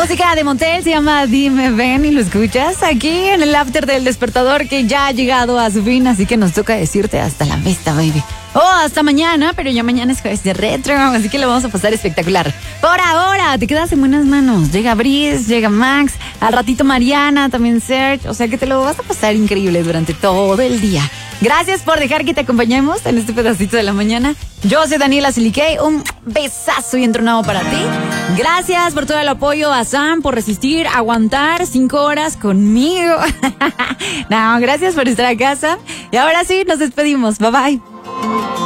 Música de Montel, se llama Dime Ven y lo escuchas aquí en el after del despertador que ya ha llegado a su fin, así que nos toca decirte hasta la vista, baby. Hasta mañana, pero ya mañana es jueves de retro, así que lo vamos a pasar espectacular. Por ahora, te quedas en buenas manos. Llega Brice, llega Max, al ratito Mariana, también Serge, o sea que te lo vas a pasar increíble durante todo el día. Gracias por dejar que te acompañemos en este pedacito de la mañana. Yo soy Daniela Siliquey, un besazo y entronado para ti. Gracias por todo el apoyo a Sam, por resistir, aguantar 5 horas conmigo. No, gracias por estar a casa. Y ahora sí, nos despedimos. Bye bye.